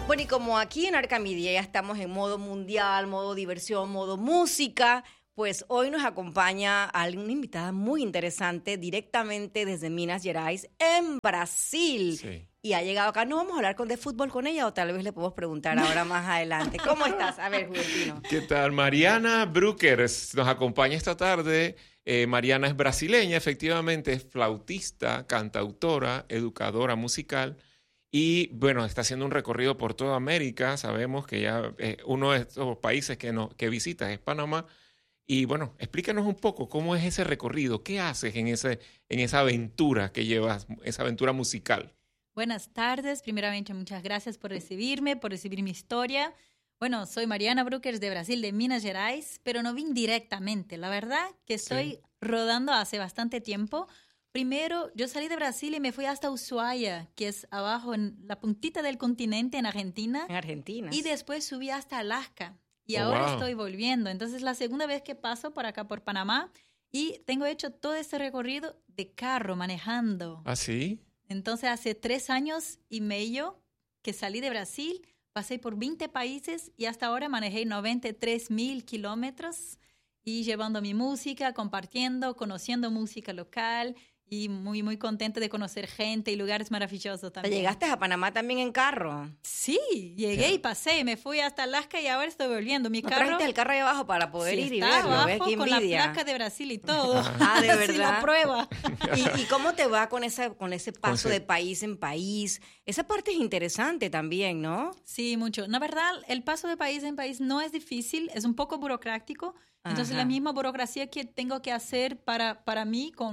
Bueno, y como aquí en Arcamedia ya estamos en modo mundial, modo diversión, modo música, pues hoy nos acompaña una invitada muy interesante directamente desde Minas Gerais, en Brasil. Sí. Y ha llegado acá. ¿No vamos a hablar de fútbol con ella o tal vez le podemos preguntar ahora más adelante? ¿Cómo estás? A ver, Juventino. ¿Qué tal? Mariana Bruckers nos acompaña esta tarde. Mariana es brasileña, efectivamente, es flautista, cantautora, educadora musical y, bueno, está haciendo un recorrido por toda América. Sabemos que ya uno de estos países que visitas es Panamá. Y, bueno, explícanos un poco cómo es ese recorrido, qué haces en esa aventura que llevas, esa aventura musical. Buenas tardes. Primeramente, muchas gracias por recibirme, por recibir mi historia. Bueno, soy Mariana Bruckers de Brasil, de Minas Gerais, pero no vine directamente. La verdad que estoy rodando hace bastante tiempo. Primero, yo salí de Brasil y me fui hasta Ushuaia, que es abajo en la puntita del continente en Argentina. En Argentina. Y después subí hasta Alaska. Y Oh, ahora wow. estoy volviendo. Entonces, la segunda vez que paso por acá, por Panamá, y tengo hecho todo este recorrido de carro, manejando. ¿Ah, sí? Entonces, hace 3 años y medio que salí de Brasil, pasé por 20 países y hasta ahora manejé 93,000 kilómetros y llevando mi música, compartiendo, conociendo música local y muy, muy contenta de conocer gente y lugares maravillosos también. ¿Llegaste a Panamá también en carro? Sí, llegué y pasé, me fui hasta Alaska y ahora estoy volviendo. Mi ¿No carro trajiste el carro ahí abajo para poder sí, ir y está verlo? ¿Ves abajo qué con la envidia? placa de Brasil y todo. Ah, ¿de Sí, verdad? la prueba. ¿Y cómo te va con ese paso ese- de país en país? Esa parte es interesante también, ¿no? Sí, mucho. La verdad, el paso de país en país no es difícil, es un poco burocrático. Entonces, Ajá. la misma burocracia que tengo que hacer para mí, con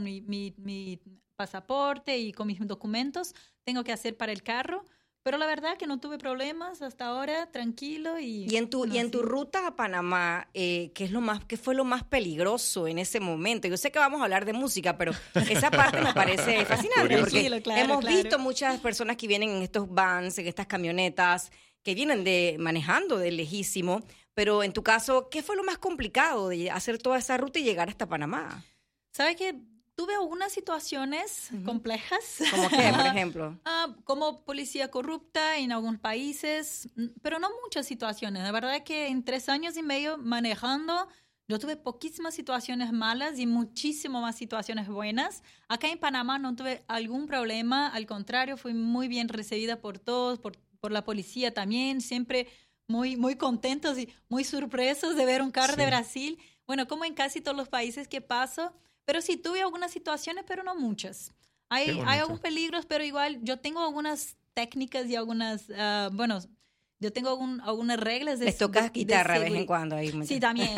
mi pasaporte y con mis documentos, tengo que hacer para el carro. Pero la verdad que no tuve problemas hasta ahora, tranquilo. Y en tu bueno, sí. ruta a Panamá, ¿qué fue lo más peligroso en ese momento? Yo sé que vamos a hablar de música, pero esa parte me parece fascinante Curioso. porque Tranquilo, claro, hemos claro. visto muchas personas que vienen en estos vans, en estas camionetas, que vienen manejando de lejísimo. Pero en tu caso, ¿qué fue lo más complicado de hacer toda esa ruta y llegar hasta Panamá? ¿Sabes qué? Tuve algunas situaciones complejas. ¿Cómo qué, por ejemplo? Como policía corrupta en algunos países, pero no muchas situaciones. La verdad es que en 3 años y medio manejando, yo tuve poquísimas situaciones malas y muchísimas más situaciones buenas. Acá en Panamá no tuve algún problema, al contrario, fui muy bien recibida por todos, por la policía también, siempre muy, muy contentos y muy sorpresos de ver un carro Sí. de Brasil. Bueno, como en casi todos los países que paso, pero sí tuve algunas situaciones, pero no muchas. Qué Hay bonito. algunos peligros, pero igual yo tengo algunas técnicas y algunas, bueno, yo tengo algunas reglas de Les tocas guitarra de vez en seguridad. cuando ahí. Sí, también.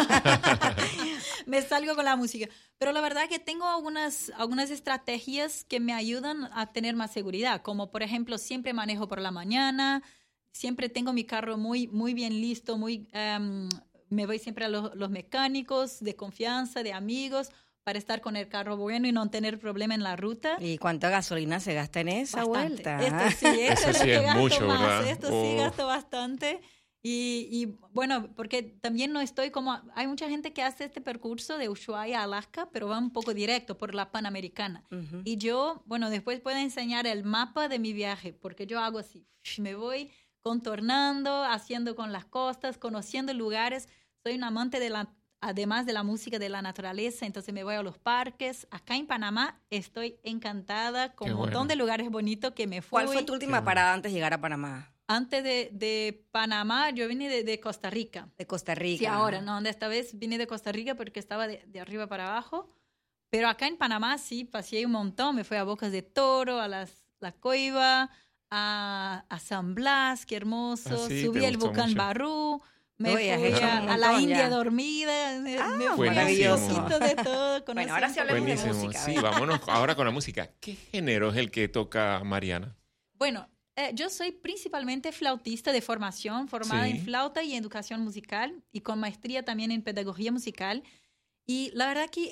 Me salgo con la música. Pero la verdad que tengo algunas estrategias que me ayudan a tener más seguridad. Como, por ejemplo, siempre manejo por la mañana. Siempre tengo mi carro muy, muy bien listo. Me voy siempre a los mecánicos de confianza, de amigos, para estar con el carro bueno y no tener problema en la ruta. ¿Y cuánta gasolina se gasta en esa Bastante. vuelta? Esto sí, Eso lo sí que es gasto mucho, más. ¿verdad? Esto sí Oh. gasto bastante. Y bueno, porque también no estoy como... Hay mucha gente que hace este percurso de Ushuaia a Alaska, pero va un poco directo por la Panamericana. Ujú. Y yo, bueno, después puedo enseñar el mapa de mi viaje, porque yo hago así. Me voy contornando, haciendo con las costas, conociendo lugares. Soy un amante además de la música, de la naturaleza, entonces me voy a los parques. Acá en Panamá estoy encantada con Qué un montón bueno. de lugares bonitos que me fui. ¿Cuál fue tu última Qué parada antes de llegar a Panamá? Antes de Panamá, yo vine de Costa Rica. De Costa Rica. Sí, ahora, ¿no? Esta vez vine de Costa Rica porque estaba de arriba para abajo. Pero acá en Panamá sí, paseé un montón. Me fui a Bocas de Toro, a la Coiba, a San Blas, qué hermoso. Ah, sí, Subí te el gustó volcán mucho. Barú. Me Uy, has fui hecho un a la montón India ya. dormida. Me fui maravilloso. un poquito de todo. Bueno, ahora sí hablemos de Buenísimo. música, Sí, ¿verdad? vámonos ahora con la música. ¿Qué género es el que toca Mariana? Bueno, yo soy principalmente flautista de formación, formada Sí. en flauta y educación musical y con maestría también en pedagogía musical. Y la verdad que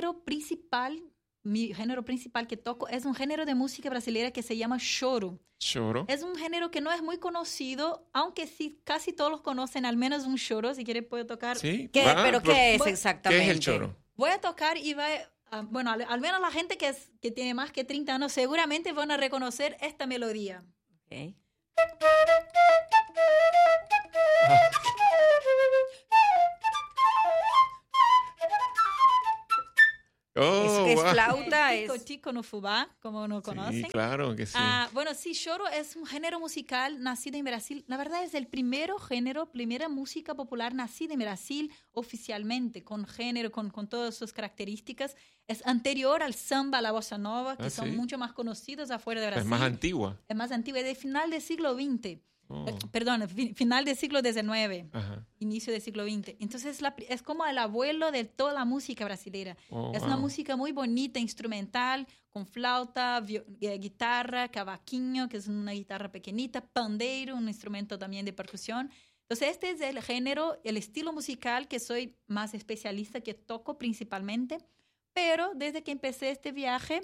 mi género principal que toco es un género de música brasileña que se llama choro. Choro. Es un género que no es muy conocido, aunque sí casi todos los conocen, al menos un choro. Si quieres puedo tocar. ¿Sí? ¿Pero qué es Voy- exactamente? ¿Qué es el choro? Voy a tocar y bueno, al menos la gente que tiene más que 30 años seguramente van a reconocer esta melodía. Ok. Oh, Es wow. flauta, Tico, es... tico no fubá, como no conocen. Sí, claro que sí. Bueno, sí, choro es un género musical nacido en Brasil. La verdad es el primera música popular nacida en Brasil oficialmente, con género, con todas sus características. Es anterior al samba, a la bossa nova, que son ¿sí? mucho más conocidos afuera de Brasil. Es más antigua. Es más antigua, es de final del siglo XX. Oh. Perdón, final del siglo XIX, Ajá. inicio del siglo XX. Entonces es como el abuelo de toda la música brasileña. Oh, Es una música muy bonita, instrumental, con flauta, guitarra, cavaquinho, que es una guitarra pequeñita, pandeiro, un instrumento también de percusión. Entonces este es el género, el estilo musical que soy más especialista, que toco principalmente. Pero desde que empecé este viaje,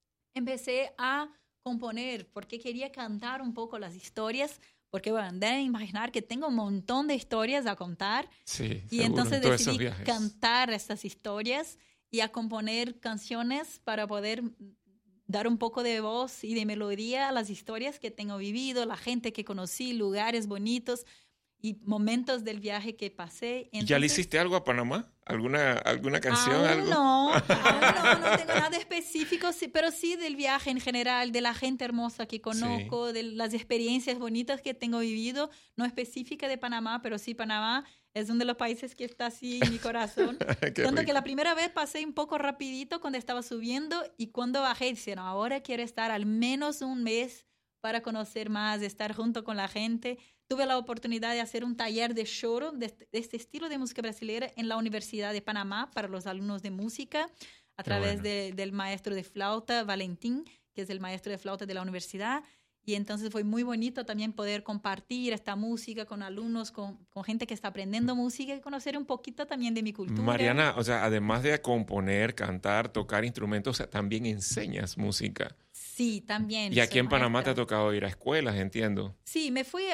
empecé a componer, porque quería cantar un poco las historias, porque bueno, deben imaginar que tengo un montón de historias a contar. Sí, Y seguro, entonces en todos esos decidí viajes. cantar estas historias y a componer canciones para poder dar un poco de voz y de melodía a las historias que tengo vivido, la gente que conocí, lugares bonitos y momentos del viaje que pasé. ¿Y ya le Entonces, hiciste algo a Panamá? ¿Alguna canción? Aún algo? no tengo nada específico, sí, pero sí del viaje en general, de la gente hermosa que conozco, de las experiencias bonitas que tengo vivido, no específica de Panamá, pero sí Panamá es uno de los países que está así en mi corazón. Qué Tanto rico. que la primera vez pasé un poco rapidito cuando estaba subiendo y cuando bajé, decía, no, ahora quiero estar al menos un mes para conocer más, de estar junto con la gente. Tuve la oportunidad de hacer un taller de choro, de este estilo de música brasileña, en la Universidad de Panamá para los alumnos de música, a través del maestro de flauta, Valentín, que es el maestro de flauta de la universidad. Y entonces fue muy bonito también poder compartir esta música con alumnos, con gente que está aprendiendo música y conocer un poquito también de mi cultura. Mariana, o sea, además de componer, cantar, tocar instrumentos, o sea, también enseñas música. Sí, también. Y aquí soy en Panamá te maestra. ha tocado ir a escuelas, entiendo. Sí, me fui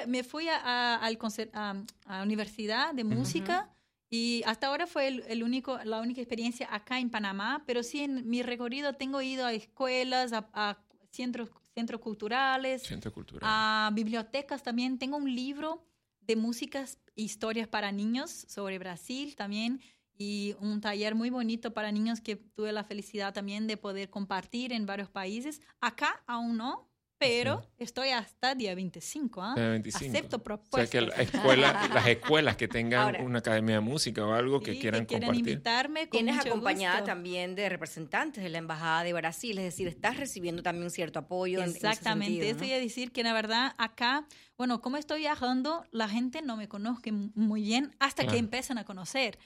a la universidad de música y hasta ahora fue la única experiencia acá en Panamá, pero sí en mi recorrido tengo ido a escuelas, a centros culturales, Centro cultural. a bibliotecas también. Tengo un libro de músicas e historias para niños sobre Brasil también y un taller muy bonito para niños que tuve la felicidad también de poder compartir en varios países. Acá aún no, pero estoy hasta día 25. ¿Ah? 25. Acepto O sea, propuestas. que las escuelas que tengan Ahora, una academia de música o algo que Sí, quieran quieran compartir. invitarme con Tienes mucho acompañada gusto. también de representantes de la Embajada de Brasil, es decir, estás recibiendo también cierto apoyo en ese Exactamente, sentido, eso ¿no? iba a decir que la verdad acá, bueno, como estoy viajando, la gente no me conoce muy bien hasta que Claro. empiezan a conocer.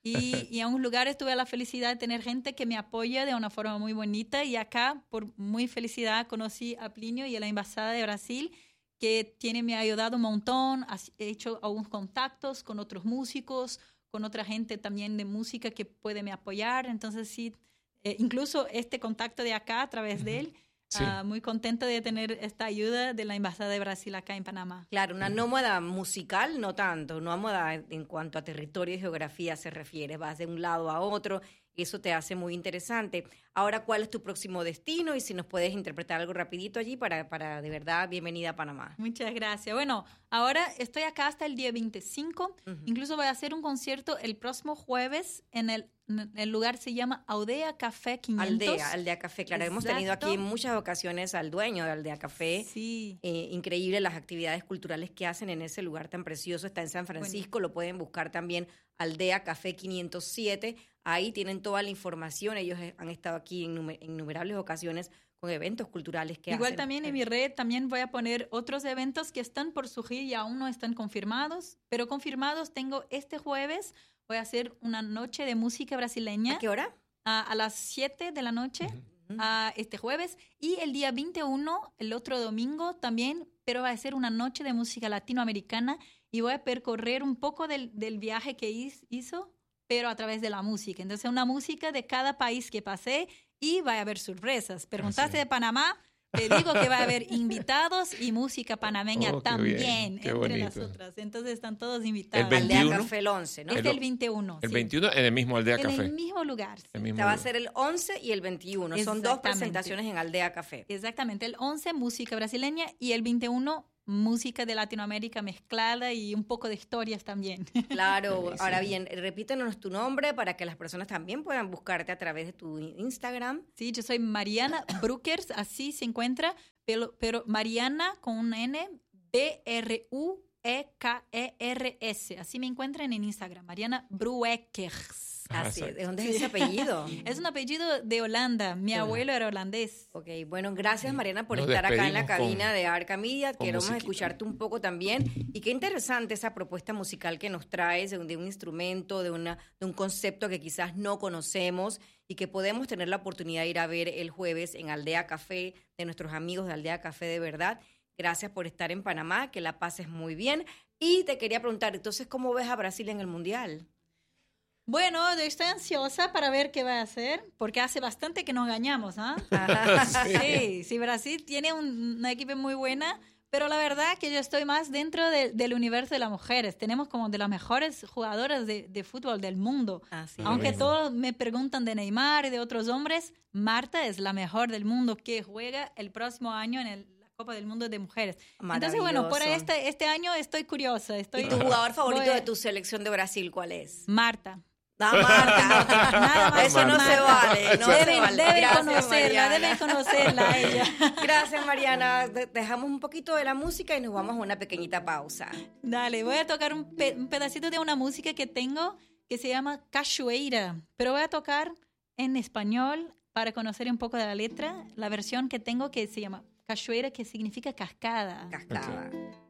Y en un lugar tuve la felicidad de tener gente que me apoya de una forma muy bonita y acá, por muy felicidad, conocí a Plinio y a la Embajada de Brasil, que me ha ayudado un montón, he hecho algunos contactos con otros músicos, con otra gente también de música que puede me apoyar, entonces sí, incluso este contacto de acá a través de él, Sí. muy contenta de tener esta ayuda de la Embajada de Brasil acá en Panamá. Claro, una nómada musical no tanto, nómada en cuanto a territorio y geografía se refiere, vas de un lado a otro, eso te hace muy interesante. Ahora, ¿cuál es tu próximo destino? Y si nos puedes interpretar algo rapidito allí para de verdad, bienvenida a Panamá. Muchas gracias. Bueno, ahora estoy acá hasta el día 25. Incluso voy a hacer un concierto el próximo jueves en el lugar se llama Aldea Café 500. Aldea Café, claro, hemos tenido aquí en muchas ocasiones al dueño de Aldea Café. Sí. Increíble las actividades culturales que hacen en ese lugar tan precioso, está en San Francisco, lo pueden buscar también, Aldea Café 507, ahí tienen toda la información, ellos han estado aquí en innumerables ocasiones con eventos culturales que Igual hacen. también en mi red también voy a poner otros eventos que están por surgir y aún no están confirmados, pero confirmados tengo este jueves, voy a hacer una noche de música brasileña. ¿A qué hora? A las 7 de la noche, este jueves, y el día 21, el otro domingo también, pero va a ser una noche de música latinoamericana y voy a percorrer un poco del viaje que hizo, pero a través de la música. Entonces, una música de cada país que pasé y va a haber sorpresas. Preguntaste de Panamá, te digo que va a haber invitados y música panameña también, qué entre bonito. las otras. Entonces, están todos invitados. El Aldea 21. Café el 11, ¿no? Es el 21. El sí. 21 en el mismo Aldea En Café. el mismo lugar. sí. El mismo Va a lugar. ser el 11 y el 21, son dos Exactamente. presentaciones en Aldea Café. Exactamente, el 11 música brasileña y el 21 música de Latinoamérica mezclada y un poco de historias también. Claro, Buenísimo. ahora bien, repítenos tu nombre para que las personas también puedan buscarte a través de tu Instagram. Sí, yo soy Mariana Bruckers, así se encuentra, pero Mariana con una N, Bruekers, así me encuentran en Instagram, Mariana Bruekers. Así, Exacto. ¿de dónde es ese apellido? Es un apellido de Holanda, mi abuelo era holandés. Ok, bueno, gracias Mariana por Nos estar acá en la despedimos cabina con- de Arca Media. con Queremos musiquita. escucharte un poco también. Y qué interesante esa propuesta musical que nos traes de un instrumento, de un concepto que quizás no conocemos y que podemos tener la oportunidad de ir a ver el jueves en Aldea Café, de nuestros amigos de Aldea Café de verdad. Gracias por estar en Panamá, que la pases muy bien. Y te quería preguntar, entonces, ¿cómo ves a Brasil en el Mundial? Bueno, yo estoy ansiosa para ver qué va a hacer, porque hace bastante que nos ganamos, ¿ah? Sí, Brasil tiene una equipo muy buena, pero la verdad que yo estoy más dentro del universo de las mujeres. Tenemos como de las mejores jugadoras de fútbol del mundo. Así Aunque mismo. todos me preguntan de Neymar y de otros hombres, Marta es la mejor del mundo que juega el próximo año en la Copa del Mundo de Mujeres. Entonces, bueno, por Maravilloso. este año estoy curiosa. ¿Y tu jugador favorito voy- de tu selección de Brasil cuál es? Marta. Ah, Marta. Nada más Eso no Marta. se vale, no se Deben, vale. deben Gracias, conocerla, Mariana. deben conocerla a ella. Gracias, Mariana. Dejamos un poquito de la música y nos vamos a una pequeñita pausa. Dale, voy a tocar un pedacito de una música que tengo que se llama Cachoeira, pero voy a tocar en español para conocer un poco de la letra, la versión que tengo que se llama Cachoeira, que significa cascada. Cascada.